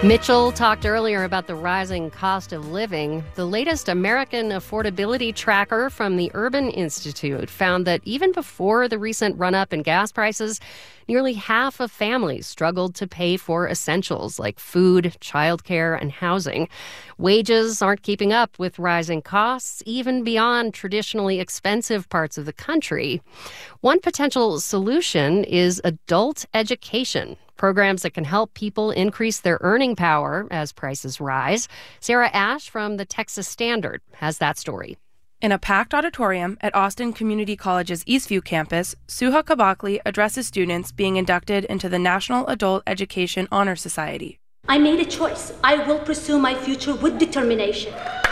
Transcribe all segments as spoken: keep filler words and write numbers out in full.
Mitchell talked earlier about the rising cost of living. The latest American Affordability Tracker from the Urban Institute found that even before the recent run-up in gas prices, nearly half of families struggled to pay for essentials like food, childcare, and housing. Wages aren't keeping up with rising costs, even beyond traditionally expensive parts of the country. One potential solution is adult education. Programs that can help people increase their earning power as prices rise. Sarah Ash from the Texas Standard has that story. In a packed auditorium at Austin Community College's Eastview campus, Suha Kabakli addresses students being inducted into the National Adult Education Honor Society. I made a choice. I will pursue my future with determination.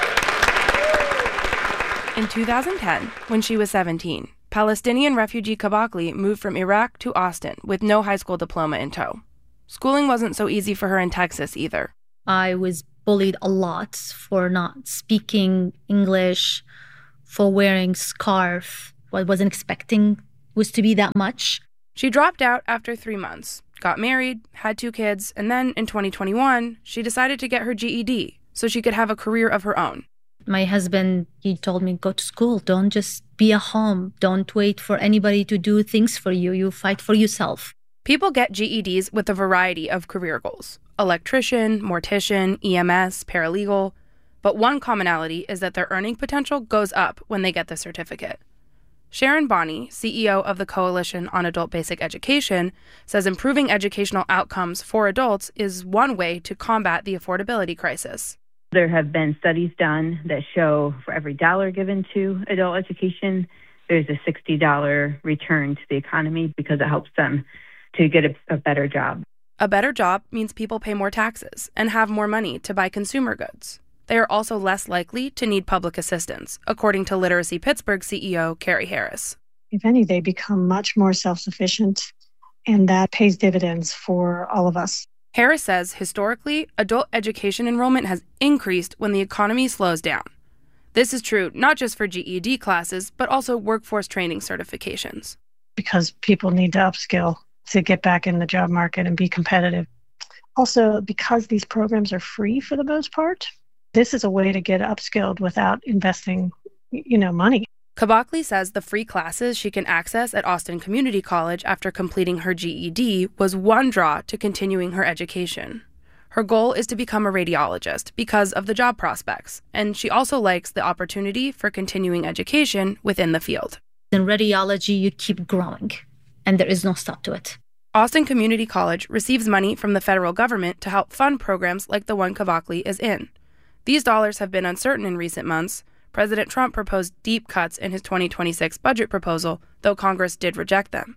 In two thousand ten, when she was seventeen, Palestinian refugee Kabakli moved from Iraq to Austin with no high school diploma in tow. Schooling wasn't so easy for her in Texas either. I was bullied a lot for not speaking English, for wearing scarf. What I wasn't expecting was to be that much. She dropped out after three months, got married, had two kids, and then in twenty twenty-one, she decided to get her G E D so she could have a career of her own. My husband, he told me, go to school. Don't just be at home. Don't wait for anybody to do things for you. You fight for yourself. People get G E Ds with a variety of career goals: electrician, mortician, E M S, paralegal. But one commonality is that their earning potential goes up when they get the certificate. Sharon Bonney, C E O of the Coalition on Adult Basic Education, says improving educational outcomes for adults is one way to combat the affordability crisis. There have been studies done that show for every dollar given to adult education, there's a sixty dollars return to the economy because it helps them to get a, a better job. A better job means people pay more taxes and have more money to buy consumer goods. They are also less likely to need public assistance, according to Literacy Pittsburgh C E O Carrie Harris. If any, they become much more self-sufficient, and that pays dividends for all of us. Harris says, historically, adult education enrollment has increased when the economy slows down. This is true not just for G E D classes, but also workforce training certifications. Because people need to upskill to get back in the job market and be competitive. Also, because these programs are free for the most part, this is a way to get upskilled without investing, you know, money. Kabakli says the free classes she can access at Austin Community College after completing her G E D was one draw to continuing her education. Her goal is to become a radiologist because of the job prospects, and she also likes the opportunity for continuing education within the field. In radiology, you keep growing, and there is no stop to it. Austin Community College receives money from the federal government to help fund programs like the one Kabakli is in. These dollars have been uncertain in recent months. President Trump proposed deep cuts in his twenty twenty-six budget proposal, though Congress did reject them.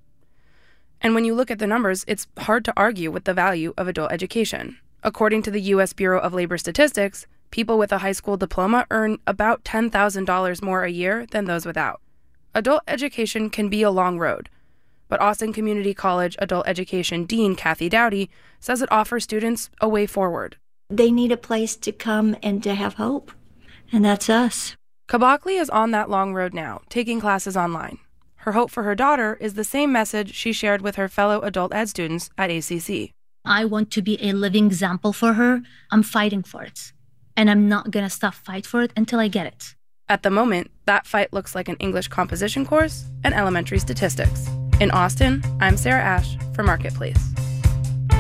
And when you look at the numbers, it's hard to argue with the value of adult education. According to the U S Bureau of Labor Statistics, people with a high school diploma earn about ten thousand dollars more a year than those without. Adult education can be a long road, but Austin Community College Adult Education Dean Kathy Dowdy says it offers students a way forward. They need a place to come and to have hope, and that's us. Kabakli is on that long road now, taking classes online. Her hope for her daughter is the same message she shared with her fellow adult ed students at A C C. I want to be a living example for her. I'm fighting for it, and I'm not going to stop fight for it until I get it. At the moment, that fight looks like an English composition course and elementary statistics. In Austin, I'm Sarah Ash for Marketplace.